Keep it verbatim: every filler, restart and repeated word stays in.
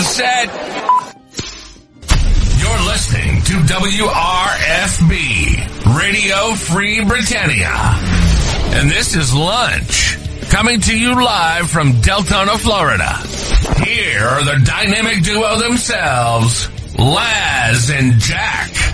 set. You're listening to W R F B, Radio Free Britannia. And this is Lunch, coming to you live from Deltona, Florida. Here are the dynamic duo themselves, Laz and Jack.